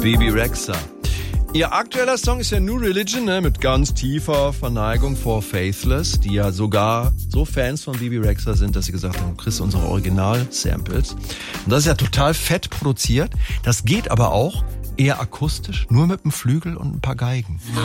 Bebe Rexha. Ihr aktueller Song ist ja New Religion, ne, mit ganz tiefer Verneigung vor Faithless, die ja sogar so Fans von Bebe Rexha sind, dass sie gesagt haben, du kriegst unsere Original-Samples. Und das ist ja total fett produziert. Das geht aber auch eher akustisch, nur mit einem Flügel und ein paar Geigen.